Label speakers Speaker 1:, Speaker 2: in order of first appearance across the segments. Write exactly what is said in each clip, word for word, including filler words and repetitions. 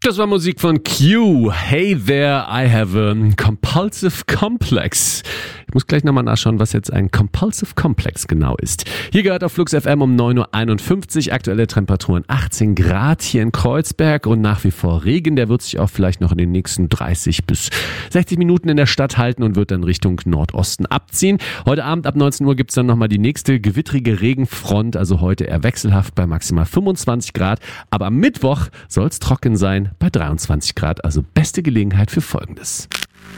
Speaker 1: Das war Musik von Q. Hey there, I have a compulsive complex. Ich muss gleich nochmal nachschauen, was jetzt ein compulsive complex genau ist. Hier gehört auf Flux F M um neun Uhr einundfünfzig, aktuelle Temperaturen achtzehn Grad hier in Kreuzberg und nach wie vor Regen. Der wird sich auch vielleicht noch in den nächsten dreißig bis sechzig Minuten in der Stadt halten und wird dann Richtung Nordosten abziehen. Heute Abend ab neunzehn Uhr gibt es dann nochmal die nächste gewittrige Regenfront, also heute eher wechselhaft bei maximal fünfundzwanzig Grad. Aber am Mittwoch soll es trocken sein bei dreiundzwanzig Grad, also beste Gelegenheit für Folgendes.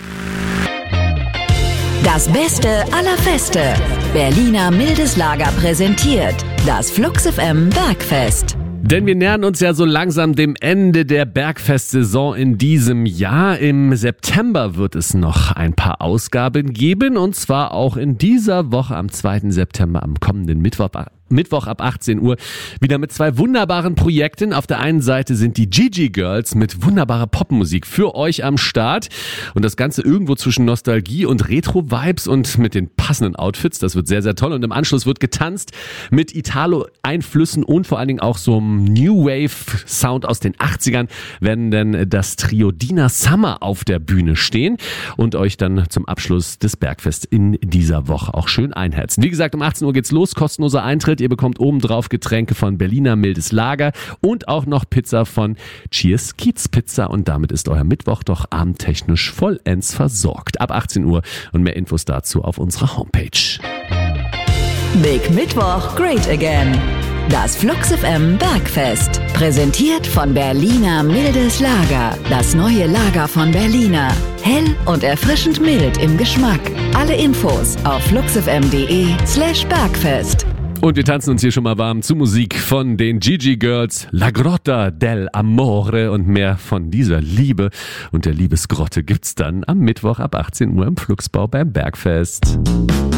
Speaker 2: Das Beste aller Feste. Berliner Mildes Lager präsentiert das Flux F M Bergfest.
Speaker 1: Denn wir nähern uns ja so langsam dem Ende der Bergfest-Saison in diesem Jahr. Im September wird es noch ein paar Ausgaben geben und zwar auch in dieser Woche am zweiten September, am kommenden Mittwoch. Mittwoch ab achtzehn Uhr wieder mit zwei wunderbaren Projekten. Auf der einen Seite sind die Gigi Girls mit wunderbarer Popmusik für euch am Start und das Ganze irgendwo zwischen Nostalgie und Retro-Vibes und mit den passenden Outfits. Das wird sehr, sehr toll und im Anschluss wird getanzt mit Italo-Einflüssen und vor allen Dingen auch so einem New Wave-Sound aus den achtzigern werden dann das Trio Dina Summer auf der Bühne stehen und euch dann zum Abschluss des Bergfests in dieser Woche auch schön einherzen. Wie gesagt, um achtzehn Uhr geht's los, kostenloser Eintritt. Ihr bekommt obendrauf Getränke von Berliner Mildes Lager und auch noch Pizza von Cheers Kiez Pizza und damit ist euer Mittwoch doch abendtechnisch vollends versorgt. Ab achtzehn Uhr und mehr Infos dazu auf unserer Homepage.
Speaker 2: Big Mittwoch, great again. Das Flux F M Bergfest. Präsentiert von Berliner Mildes Lager. Das neue Lager von Berliner. Hell und erfrischend mild im Geschmack. Alle Infos auf fluxfm.de slash Bergfest.
Speaker 1: Und wir tanzen uns hier schon mal warm zu Musik von den Gigi Girls, La Grotta dell'Amore und mehr von dieser Liebe und der Liebesgrotte gibt's dann am Mittwoch ab achtzehn Uhr im Fluxbau beim Bergfest.